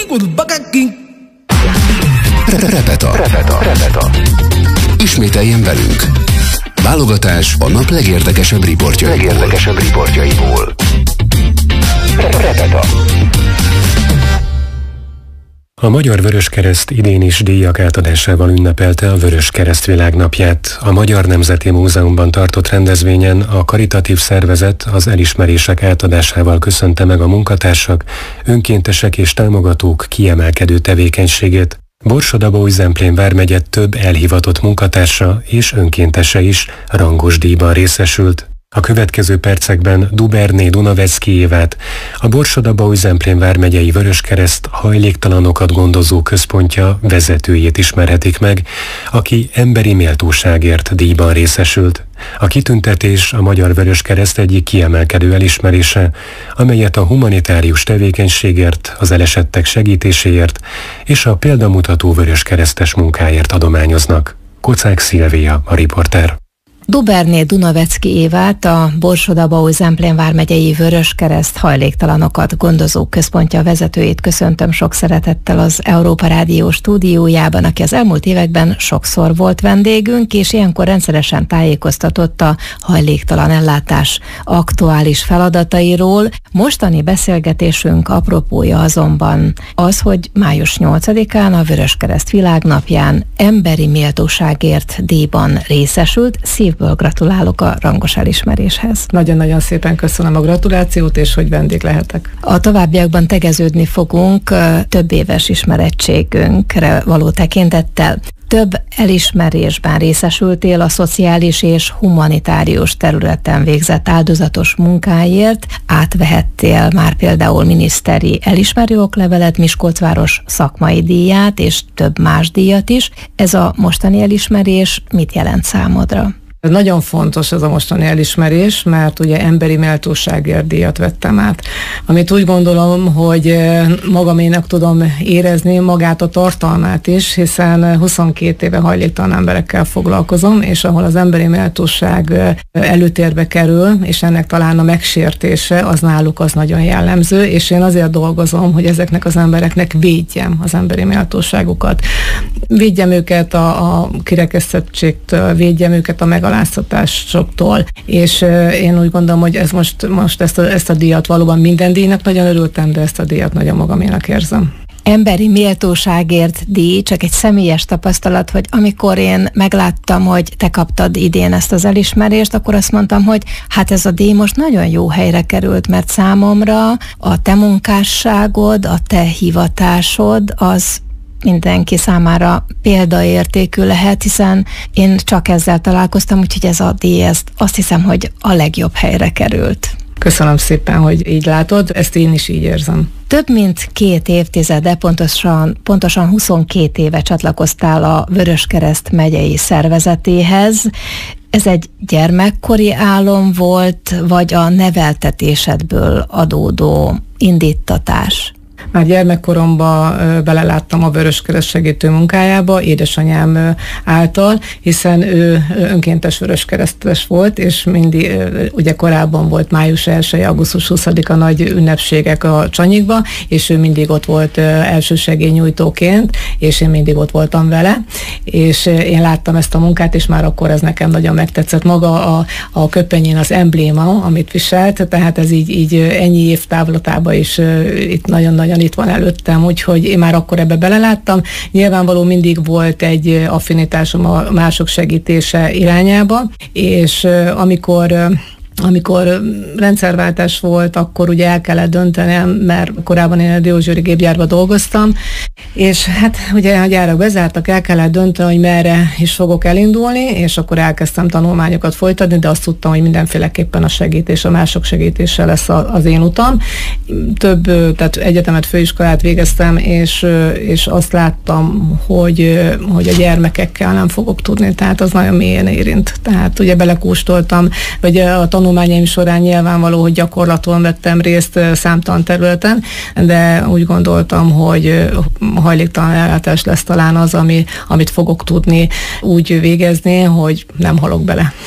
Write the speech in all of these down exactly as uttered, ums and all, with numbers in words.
Repeta. Repeta. Repeta. Ismételjen velünk. Válogatás a nap legérdekesebb riportjaiból. Legérdekesebb riportjaiból. Repeta. A Magyar Vöröskereszt idén is díjak átadásával ünnepelte a Vöröskereszt világnapját. A Magyar Nemzeti Múzeumban tartott rendezvényen a karitatív szervezet az elismerések átadásával köszönte meg a munkatársak, önkéntesek és támogatók kiemelkedő tevékenységét. Borsod-Abaúj-Zemplén vármegye több elhivatott munkatársa és önkéntese is rangos díjban részesült. A következő percekben Duberné Dunavecki Évát, a Borsod-Abaúj-Zemplén vármegyei Vöröskereszt hajléktalanokat gondozó központja vezetőjét ismerhetik meg, aki emberi méltóságért díjban részesült. A kitüntetés a Magyar Vöröskereszt egyik kiemelkedő elismerése, amelyet a humanitárius tevékenységért, az elesettek segítéséért és a példamutató vöröskeresztes munkáért adományoznak. Kocák Szilvia, a riporter. Duberné Dunavecki Évát, a Borsod-Abaúj-Zemplén vármegyei Vöröskereszt hajléktalanokat gondozó központja vezetőjét köszöntöm sok szeretettel az Európa Rádió stúdiójában, aki az elmúlt években sokszor volt vendégünk, és ilyenkor rendszeresen tájékoztatott a hajléktalan ellátás aktuális feladatairól. Mostani beszélgetésünk apropója azonban az, hogy május nyolcadikán a Vöröskereszt világnapján emberi méltóságért díjban részesült. Szívből gratulálok a rangos elismeréshez. Nagyon-nagyon szépen köszönöm a gratulációt, és hogy vendég lehetek. A továbbiakban tegeződni fogunk több éves ismerettségünkre való tekintettel. Több elismerésben részesültél a szociális és humanitárius területen végzett áldozatos munkáért, átvehettél már például miniszteri elismerő oklevelet, Miskolcváros szakmai díját és több más díjat is. Ez a mostani elismerés mit jelent számodra? Nagyon fontos ez a mostani elismerés, mert ugye emberi méltóságért díjat vettem át. Amit úgy gondolom, hogy magaménak tudom érezni magát a tartalmát is, hiszen huszonkét éve hajléktalan emberekkel foglalkozom, és ahol az emberi méltóság előtérbe kerül, és ennek talán a megsértése, az náluk az nagyon jellemző, és én azért dolgozom, hogy ezeknek az embereknek védjem az emberi méltóságukat. Védjem őket a, a kirekesztettségtől, védjem őket a megaláztatástól, és én úgy gondolom, hogy ez most, most ezt, a, ezt a díjat valóban minden díjnak nagyon örültem, de ezt a díjat nagyon magaménak érzem. Emberi méltóságért díj, csak egy személyes tapasztalat, hogy amikor én megláttam, hogy te kaptad idén ezt az elismerést, akkor azt mondtam, hogy hát ez a díj most nagyon jó helyre került, mert számomra a te munkásságod, a te hivatásod az mindenki számára példaértékű lehet, hiszen én csak ezzel találkoztam, úgyhogy ez a díj, ezt azt hiszem, hogy a legjobb helyre került. Köszönöm szépen, hogy így látod, ezt én is így érzem. Több mint két évtizede, pontosan, pontosan huszonkét éve csatlakoztál a Vöröskereszt megyei szervezetéhez. Ez egy gyermekkori álom volt, vagy a neveltetésedből adódó indítatás? Már gyermekkoromban beleláttam a Vöröskereszt segítő munkájába, édesanyám által, hiszen ő önkéntes vöröskeresztes volt, és mindig, ugye korábban volt május elseje, augusztus huszadika nagy ünnepségek a Csanyikba, és ő mindig ott volt elsősegélynyújtóként, és én mindig ott voltam vele, és én láttam ezt a munkát, és már akkor ez nekem nagyon megtetszett. Maga a, a köpenyén az embléma, amit viselt, tehát ez így, így ennyi év távlatában is itt nagyon-nagyon itt van előttem, úgyhogy én már akkor ebbe beleláttam. Nyilvánvaló mindig volt egy affinitásom a mások segítése irányába, és amikor Amikor rendszerváltás volt, akkor ugye el kellett döntenem, mert korábban én a Diósgyőri gépgyárban dolgoztam, és hát ugye a gyárak bezártak, el kellett dönteni, hogy merre is fogok elindulni, és akkor elkezdtem tanulmányokat folytatni, de azt tudtam, hogy mindenféleképpen a segítés, a mások segítése lesz az én utam. Több, tehát egyetemet, főiskolát végeztem, és, és azt láttam, hogy, hogy a gyermekekkel nem fogok tudni, tehát az nagyon mélyen érint. Tehát ugye belekóstoltam, vagy a tanulmányaim során nyilvánvaló, hogy gyakorlaton vettem részt számtalan területen, de úgy gondoltam, hogy hajléktalan ellátás lesz talán az, ami, amit fogok tudni úgy végezni, hogy nem halok bele.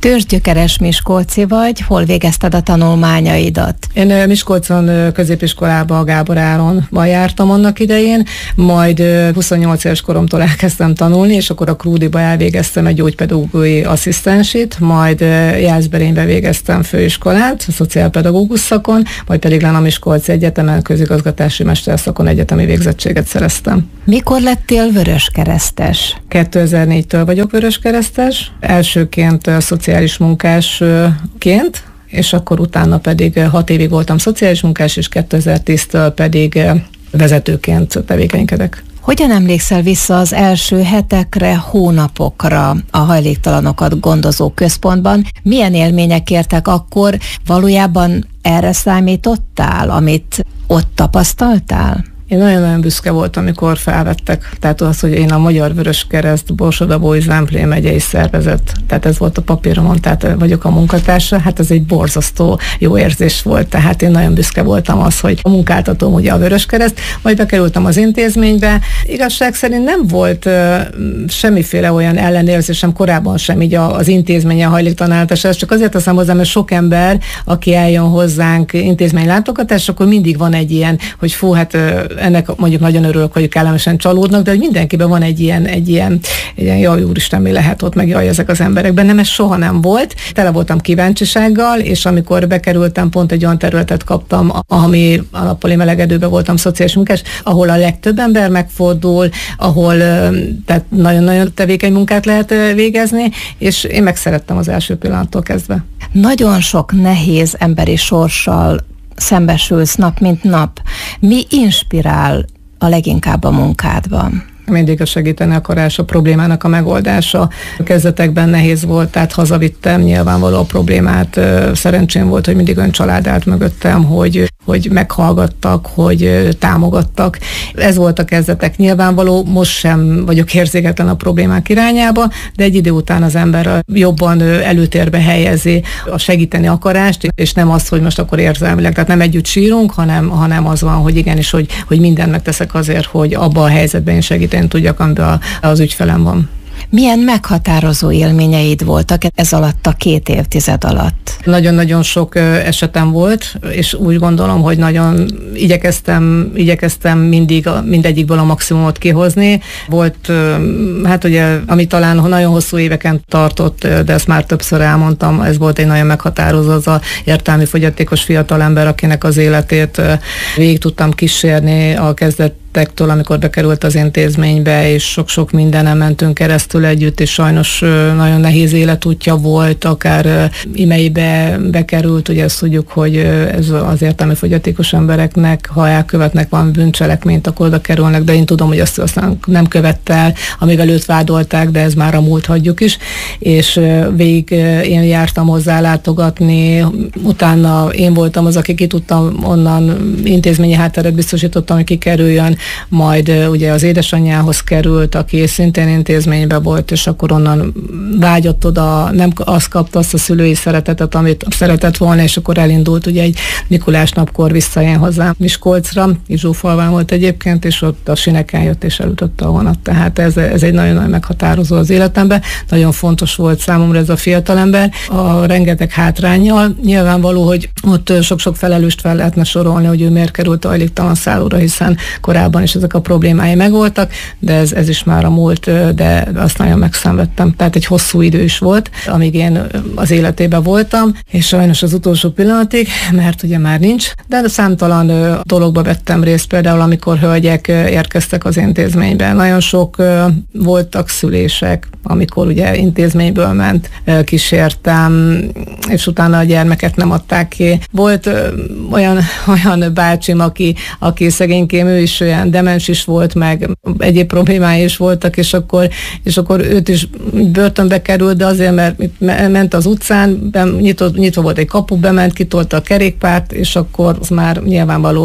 Törzsgyökeres miskolci vagy, hol végezted a tanulmányaidat? Én Miskolcon középiskolába a Gábor Áronban jártam annak idején, majd huszonnyolc éves koromtól elkezdtem tanulni, és akkor a Krúdiba elvégeztem egy gyógypedagógiai asszisztensit, majd Jászberénybe végeztem főiskolát, a szociálpedagógus szakon, majd pedig lenne a Miskolci Egyetemen közigazgatási mesterszakon egyetemi végzettséget szereztem. Mikor lettél vöröskeresztes? kétezer-négytől vagyok vöröskeresztes, elsőként szociális munkásként, és akkor utána pedig hat évig voltam szociális munkás, és kétezer-tíztől pedig vezetőként tevékenykedek. Hogyan emlékszel vissza az első hetekre, hónapokra a hajléktalanokat gondozó központban? Milyen élmények értek akkor? Valójában erre számítottál, amit ott tapasztaltál? Én nagyon-nagyon büszke voltam, amikor felvettek. Tehát az, hogy én a Magyar Vöröskereszt Borsod-Abaúj-Zemplén megyei szervezet, tehát ez volt a papíromon, tehát vagyok a munkatársa, hát ez egy borzasztó jó érzés volt. Tehát én nagyon büszke voltam az, hogy a munkáltatóm ugye a Vöröskereszt, majd bekerültem az intézménybe. Igazság szerint nem volt uh, semmiféle olyan ellenérzésem korábban sem így az intézménye hajléktalanításra. Ezt csak azért teszem hozzá, mert sok ember, aki eljön hozzánk intézménylátogatásra, akkor mindig van egy ilyen, hogy fú, hát uh, ennek mondjuk nagyon örülök, hogy kellemesen csalódnak, de hogy mindenkiben van egy ilyen, egy ilyen, egy ilyen jaj, úristen, mi lehet ott, meg jaj, ezek az emberekben. Nem, ez soha nem volt. Tele voltam kíváncsisággal, és amikor bekerültem, pont egy olyan területet kaptam, ami a nappali melegedőben voltam szociális munkás, ahol a legtöbb ember megfordul, ahol tehát nagyon-nagyon tevékeny munkát lehet végezni, és én megszerettem az első pillanattól kezdve. Nagyon sok nehéz emberi sorssal szembesülsz nap mint nap. Mi inspirál a leginkább a munkádban? Mindig a segíteni akarás, a problémának a megoldása. A kezdetekben nehéz volt, tehát hazavittem nyilvánvaló a problémát. Szerencsém volt, hogy mindig olyan család állt mögöttem, hogy, hogy meghallgattak, hogy támogattak. Ez volt a kezdetek nyilvánvaló, most sem vagyok érzéketlen a problémák irányába, de egy idő után az ember jobban előtérbe helyezi a segíteni akarást, és nem azt, hogy most akkor érzelmileg, tehát nem együtt sírunk, hanem, hanem az van, hogy igenis, hogy, hogy mindent megteszek azért, hogy abba a helyzetben én segíteni tudjak, amiben az ügyfelem van. Milyen meghatározó élményeid voltak ez alatt a két évtized alatt? Nagyon-nagyon sok esetem volt, és úgy gondolom, hogy nagyon igyekeztem, igyekeztem mindig mindegyikből a maximumot kihozni. Volt, hát ugye, ami talán nagyon hosszú éveken tartott, de ezt már többször elmondtam, ez volt egy nagyon meghatározó, az a értelmi fogyatékos fiatalember, akinek az életét végig tudtam kísérni a kezdet tektől, amikor bekerült az intézménybe, és sok-sok mindenen mentünk keresztül együtt, és sajnos nagyon nehéz életútja volt, akár imeibe bekerült, ugye ezt tudjuk, hogy ez az értelmi fogyatékos embereknek, ha elkövetnek valami bűncselekményt, akkor oda kerülnek, de én tudom, hogy azt aztán nem követte el, amivel őt vádolták, de ez már a múlt, hagyjuk is, és végig én jártam hozzá látogatni, utána én voltam az, aki ki tudtam onnan intézményi hátteret biztosítottam, hogy kikerüljön, majd ugye az édesanyjához került, aki szintén intézményben volt, és akkor onnan vágyott oda, nem azt kapta azt a szülői szeretetet, amit szeretett volna, és akkor elindult ugye egy Mikulás napkor visszajön hozzám Miskolcra, Izsófalván volt egyébként, és ott a sineken jött és elütötte a vonat. Tehát ez, ez egy nagyon-nagyon meghatározó az életemben. Nagyon fontos volt számomra ez a fiatalember. A rengeteg hátránnyal nyilvánvaló, hogy ott sok-sok felelőst fel lehetne sorolni, hogy ő miért került a hajléktalan szállóra, hiszen korábban is ezek a problémái megvoltak, de ez, ez is már a múlt, de azt nagyon megszenvedtem. Tehát egy hosszú idő is volt, amíg én az életében voltam, és sajnos az utolsó pillanatig, mert ugye már nincs, de számtalan dologba vettem részt, például amikor hölgyek érkeztek az intézménybe. Nagyon sok voltak szülések, amikor ugye intézményből ment, kísértem, és utána a gyermeket nem adták ki. Volt olyan, olyan bácsim, aki, aki szegénykém, ő is olyan demens is volt, meg egyéb problémái is voltak, és akkor, és akkor őt is börtönbe került, de azért, mert ment az utcán, nyitott, nyitva volt egy kapu, bement, kitolta a kerékpárt, és akkor az már nyilvánvaló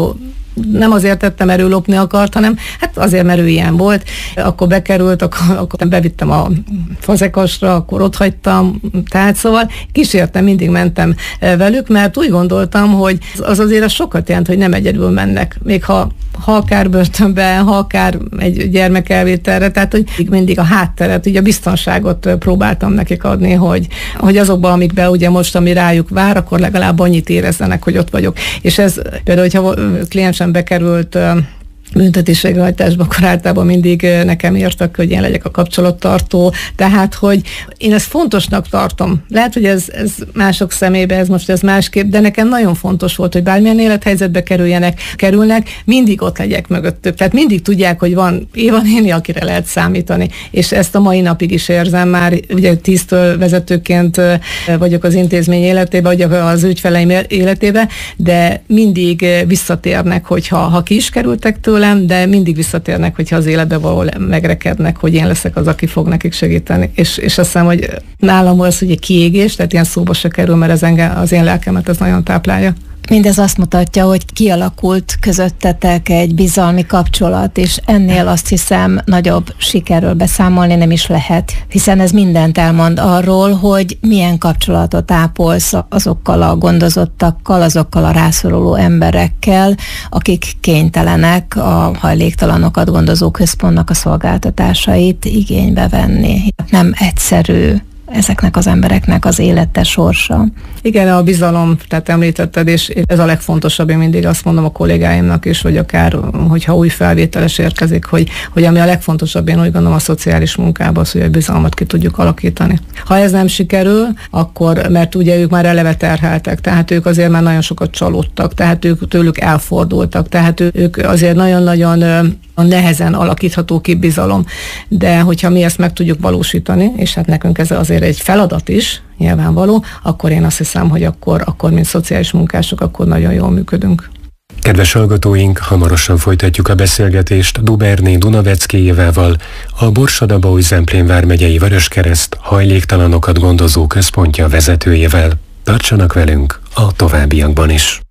nem azért tettem, mert ő lopni akart, hanem hát azért, mert ő ilyen volt. Akkor bekerült, akkor, akkor bevittem a fazekasra, akkor ott hagytam, tehát szóval kísértem, mindig mentem velük, mert úgy gondoltam, hogy az azért az sokat jelent, hogy nem egyedül mennek. Még ha, ha akár börtönbe, ha akár egy gyermekelvételre, tehát hogy mindig a hátteret, ugye a biztonságot próbáltam nekik adni, hogy, hogy azokban, amikben ugye most, ami rájuk vár, akkor legalább annyit érezzenek, hogy ott vagyok. És ez például, hogyha kliensem bekerült büntetésvégrehajtásba, akkor általában mindig nekem írtak, hogy én legyek a kapcsolattartó, tehát, hogy én ezt fontosnak tartom. Lehet, hogy ez, ez mások szemébe, ez most ez másképp, de nekem nagyon fontos volt, hogy bármilyen élethelyzetbe kerüljenek, kerülnek, mindig ott legyek mögöttük. Tehát mindig tudják, hogy van Éva néni, akire lehet számítani. És ezt a mai napig is érzem már, ugye tíztől vezetőként vagyok az intézmény életében, vagy az ügyfeleim életében, de mindig visszatérnek, hogyha ha ki is kerültek tőle, de mindig visszatérnek, hogyha az életbe való megrekednek, hogy én leszek az, aki fog nekik segíteni. És, és azt hiszem, hogy nálam az ugye kiégés, tehát ilyen szóba se kerül, mert ez engem, az én lelkemet ez nagyon táplálja. Mindez azt mutatja, hogy kialakult közöttetek egy bizalmi kapcsolat, és ennél azt hiszem nagyobb sikerről beszámolni nem is lehet, hiszen ez mindent elmond arról, hogy milyen kapcsolatot ápolsz azokkal a gondozottakkal, azokkal a rászoruló emberekkel, akik kénytelenek a hajléktalanokat gondozó központnak a szolgáltatásait igénybe venni. Nem egyszerű ezeknek az embereknek az élete sorsa. Igen, a bizalom, tehát említetted, és ez a legfontosabb, én mindig azt mondom a kollégáimnak is, vagy akár, hogyha új felvételes érkezik, hogy, hogy ami a legfontosabb, én úgy gondolom a szociális munkában az, hogy a bizalmat ki tudjuk alakítani. Ha ez nem sikerül, akkor, mert ugye ők már eleve terheltek, tehát ők azért már nagyon sokat csalódtak, tehát ők tőlük elfordultak, tehát ők azért nagyon-nagyon nehezen alakítható ki bizalom. De hogyha mi ezt meg tudjuk valósítani, és hát nekünk ez azért egy feladat is, nyilvánvaló, akkor én azt hiszem, hogy akkor, akkor mint szociális munkások, akkor nagyon jól működünk. Kedves hallgatóink, hamarosan folytatjuk a beszélgetést Duberné Dunavecki Évával, a Borsod-Abaúj-Zemplén vármegyei Vöröskereszt hajléktalanokat gondozó központja vezetőjével. Tartsanak velünk a továbbiakban is!